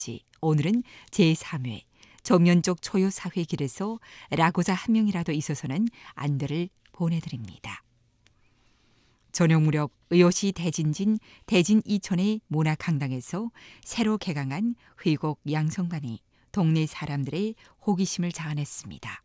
목적지, 오늘은 제3회 전면적 초유 사회 길에서 라고자 한 명이라도 있어서는 안 돼를 보내드립니다. 저녁 무렵 의호시 대진진 대진 이촌의 문화강당에서 새로 개강한 회곡 양성반이 동네 사람들의 호기심을 자아냈습니다.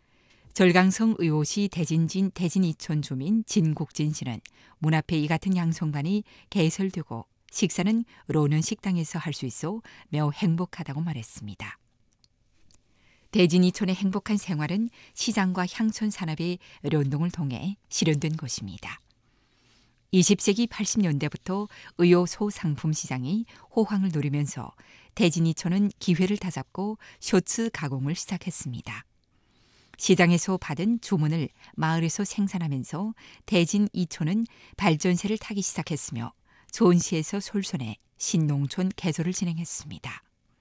절강성 의호시 대진진 대진 이촌 주민 진국진 씨는 문 앞에 이 같은 양성반이 개설되고 식사는 로는 식당에서 할 수 있어 매우 행복하다고 말했습니다. 대진 이촌의 행복한 생활은 시장과 향촌 산업의 연동을 통해 실현된 것입니다. 20세기 80년대부터 의호 소상품 시장이 호황을 누리면서 대진 이촌은 기회를 다잡고 쇼츠 가공을 시작했습니다. 시장에서 받은 주문을 마을에서 생산하면서 대진 이촌은 발전세를 타기 시작했으며 조은시에서 솔선해 신농촌 개조를 진행했습니다.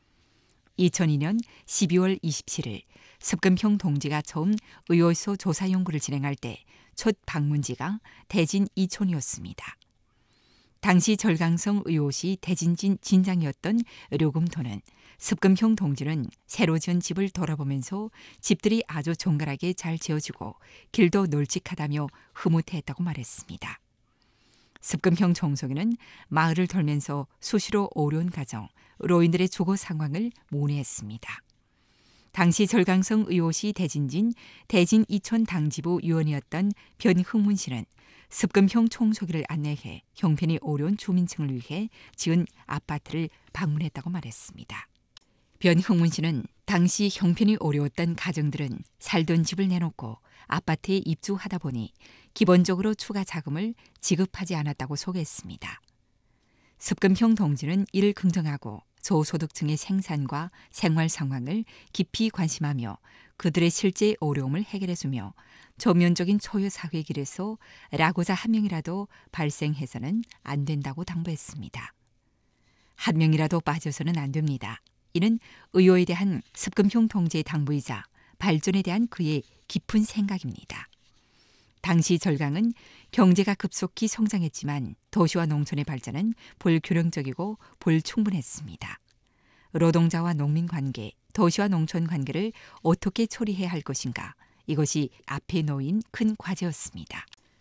2002년 12월 27일 습금형 동지가 처음 의호소 조사 연구를 진행할 때 첫 방문지가 대진 이촌이었습니다. 당시 절강성 의호시 대진진 진장이었던 료금토는 습금형 동지는 새로 지은 집을 돌아보면서 집들이 아주 정갈하게 잘 지어지고 길도 널찍하다며 흐뭇해했다고 말했습니다. 습금형 정석이는 마을을 돌면서 수시로 어려운 가정, 노인들의 주거 상황을 문의했습니다. 당시 절강성 의호시 대진진 대진 이촌 당지부 위원이었던 변흥문 씨는 습금형 총소기를 안내해 형편이 어려운 주민층을 위해 지은 아파트를 방문했다고 말했습니다. 변흥문 씨는 당시 형편이 어려웠던 가정들은 살던 집을 내놓고 아파트에 입주하다 보니 기본적으로 추가 자금을 지급하지 않았다고 소개했습니다. 습금형 동지는 이를 긍정하고 저소득층의 생산과 생활 상황을 깊이 관심하며 그들의 실제 어려움을 해결해주며 전면적인 초유 사회 길에서 라고자 한 명이라도 발생해서는 안 된다고 당부했습니다. 한 명이라도 빠져서는 안 됩니다. 이는 의호에 대한 습금형 동지의 당부이자 발전에 대한 그의 깊은 생각입니다. 당시 절강은 경제가 급속히 성장했지만 도시와 농촌의 발전은 불균형적이고 불충분했습니다. 노동자와 농민 관계, 도시와 농촌 관계를 어떻게 처리해야 할 것인가, 이것이 앞에 놓인 큰 과제였습니다.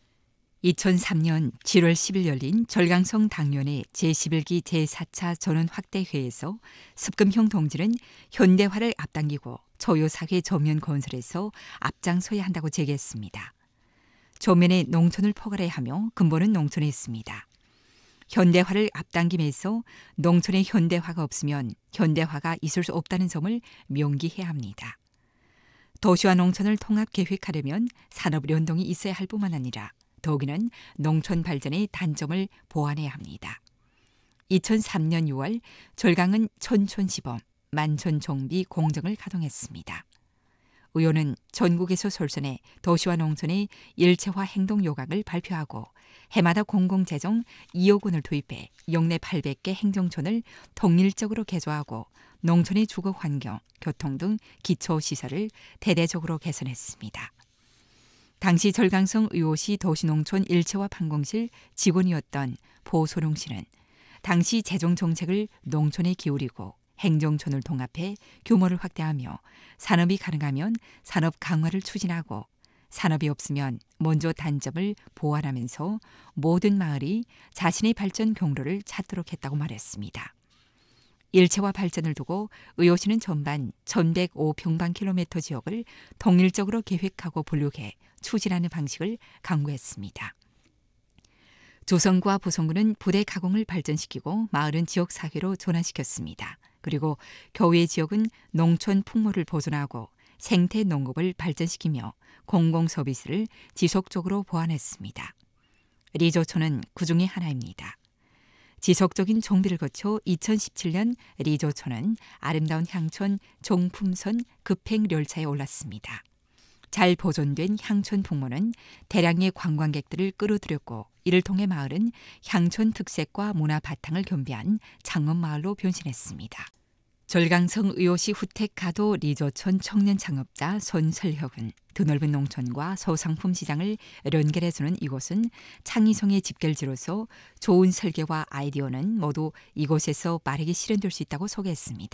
2003년 7월 10일 열린 절강성 당련회 제11기 제4차 전원 확대회에서 습금형 동지는 현대화를 앞당기고 초유 사회 전면 건설에서 앞장서야 한다고 제기했습니다. 조면에 농촌을 포괄해야 하며 근본은 농촌에 있습니다. 현대화를 앞당김에서 농촌의 현대화가 없으면 현대화가 있을 수 없다는 점을 명기해야 합니다. 도시와 농촌을 통합 계획하려면 산업 연동이 있어야 할 뿐만 아니라 더욱이는 농촌 발전의 단점을 보완해야 합니다. 2003년 6월 절강은 촌촌시범, 만촌정비 공정을 가동했습니다. 의원은 전국에서 솔선해 도시와 농촌의 일체화 행동 요강을 발표하고 해마다 공공재정 2억 원을 투입해 영내 800개 행정촌을 통일적으로 개조하고 농촌의 주거 환경, 교통 등 기초시설을 대대적으로 개선했습니다. 당시 절강성 의호시 도시농촌 일체화 판공실 직원이었던 보소룡 씨는 당시 재정정책을 농촌에 기울이고 행정촌을 통합해 규모를 확대하며 산업이 가능하면 산업 강화를 추진하고 산업이 없으면 먼저 단점을 보완하면서 모든 마을이 자신의 발전 경로를 찾도록 했다고 말했습니다. 일체화 발전을 두고 의호시는 전반 1105평방킬로미터 지역을 통일적으로 계획하고 분류해 추진하는 방식을 강구했습니다. 조성구와 보성구는 부대 가공을 발전시키고 마을은 지역사회로 전환시켰습니다. 그리고 교외 지역은 농촌 풍모를 보존하고 생태 농업을 발전시키며 공공서비스를 지속적으로 보완했습니다. 리조촌은 그 중에 하나입니다. 지속적인 정비를 거쳐 2017년 리조촌은 아름다운 향촌 종품선 급행열차에 올랐습니다. 잘 보존된 향촌 풍모는 대량의 관광객들을 끌어들였고 이를 통해 마을은 향촌 특색과 문화 바탕을 겸비한 장엄마을로 변신했습니다. 절강성 의호시 후택가도 리조촌 청년 창업자 손설혁은 드넓은 농촌과 소상품 시장을 연결해주는 이곳은 창의성의 집결지로서 좋은 설계와 아이디어는 모두 이곳에서 빠르게 실현될 수 있다고 소개했습니다.